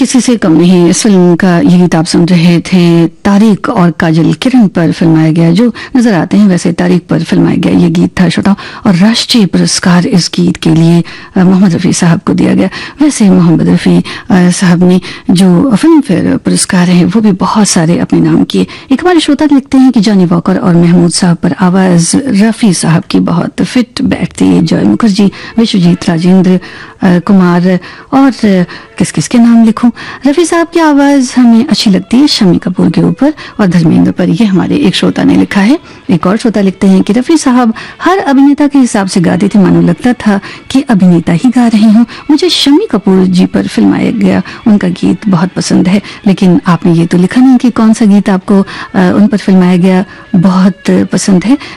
किसी से कम नहीं, इस फिल्म का ये गीत आप सुन रहे थे। तारिक और काजल किरण पर फिल्माया गया, जो नजर आते हैं वैसे तारिक पर फिल्माया गया ये गीत था श्रोता। और राष्ट्रीय पुरस्कार इस गीत के लिए मोहम्मद रफ़ी साहब को दिया गया। वैसे मोहम्मद रफ़ी साहब ने जो फिल्म फेयर पुरस्कार हैं वो भी बहुत सारे अपने नाम किए। एक हमारे श्रोता लिखते हैं कि जॉनी वॉकर और महमूद साहब पर आवाज रफ़ी साहब की बहुत फिट बैठती है। जॉय मुखर्जी, विश्वजीत राजेंद्र कुमार और किस किस के नाम लिखूं। रफ़ी साहब की आवाज हमें अच्छी लगती है शम्मी कपूर के ऊपर और धर्मेंद्र पर। ये हमारे एक श्रोता ने लिखा है। एक और श्रोता लिखते हैं कि रफ़ी साहब हर अभिनेता के हिसाब से गाते थे, मानो लगता था कि अभिनेता ही गा रहे हों। मुझे शम्मी कपूर जी पर फिल्माया गया उनका गीत बहुत पसंद है, लेकिन आपने ये तो लिखा नहीं कि कौन सा गीत आपको उन पर फिल्माया गया बहुत पसंद है।